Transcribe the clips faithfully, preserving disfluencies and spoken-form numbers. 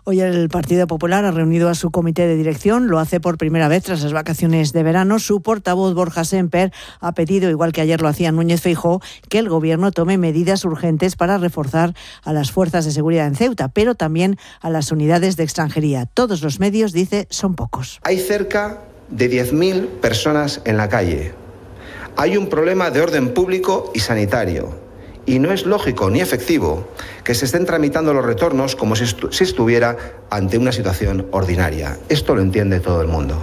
Hoy el Partido Popular ha reunido a su comité de dirección, lo hace por primera vez tras las vacaciones de verano. Su portavoz, Borja Semper, ha pedido, igual que ayer lo hacía Núñez Feijóo, que el Gobierno tome medidas urgentes para reforzar a las fuerzas de seguridad en Ceuta, pero también a las unidades de extranjería. Todos los medios, dice, son pocos. Hay cerca de diez mil personas en la calle. Hay un problema de orden público y sanitario. Y no es lógico ni efectivo que se estén tramitando los retornos como si, estu- si estuviera ante una situación ordinaria. Esto lo entiende todo el mundo.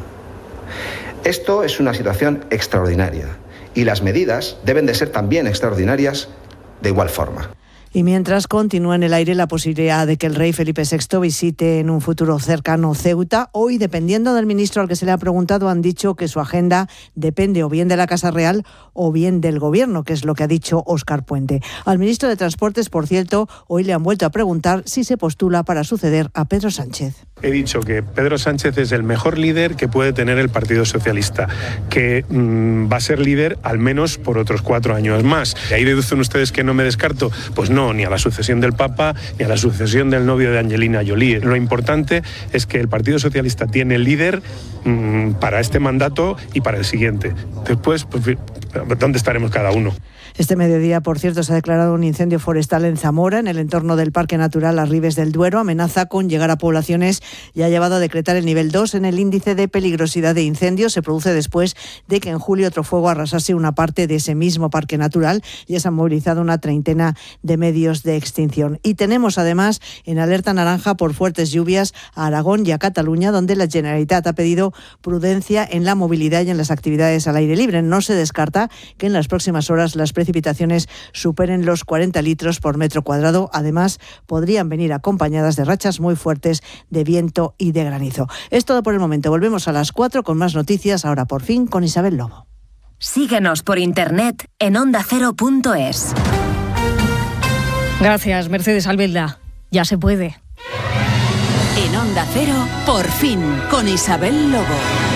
Esto es una situación extraordinaria y las medidas deben de ser también extraordinarias de igual forma. Y mientras continúa en el aire la posibilidad de que el rey Felipe sexto visite en un futuro cercano Ceuta, hoy, dependiendo del ministro al que se le ha preguntado, han dicho que su agenda depende o bien de la Casa Real o bien del Gobierno, que es lo que ha dicho Óscar Puente. Al ministro de Transportes, por cierto, hoy le han vuelto a preguntar si se postula para suceder a Pedro Sánchez. He dicho que Pedro Sánchez es el mejor líder que puede tener el Partido Socialista, que mmm, va a ser líder al menos por otros cuatro años más. ¿De ahí deducen ustedes que no me descarto? Pues no, ni a la sucesión del Papa, ni a la sucesión del novio de Angelina Jolie. Lo importante es que el Partido Socialista tiene líder mmm, para este mandato y para el siguiente. Después, pues, ¿dónde estaremos cada uno? Este mediodía, por cierto, se ha declarado un incendio forestal en Zamora, en el entorno del Parque Natural Arribes del Duero. Amenaza con llegar a poblaciones y ha llevado a decretar el nivel dos en el índice de peligrosidad de incendios. Se produce después de que en julio otro fuego arrasase una parte de ese mismo parque natural. Ya se han movilizado una treintena de medios de extinción. Y tenemos además en alerta naranja por fuertes lluvias a Aragón y a Cataluña, donde la Generalitat ha pedido prudencia en la movilidad y en las actividades al aire libre. No se descarta que en las próximas horas las precipitaciones superen los cuarenta litros por metro cuadrado. Además, podrían venir acompañadas de rachas muy fuertes de viento y de granizo. Es todo por el momento. Volvemos a las cuatro con más noticias, ahora por fin con Isabel Lobo. Síguenos por internet en onda cero punto es. Gracias, Mercedes Albelda. Ya se puede. En Onda Cero, por fin, con Isabel Lobo.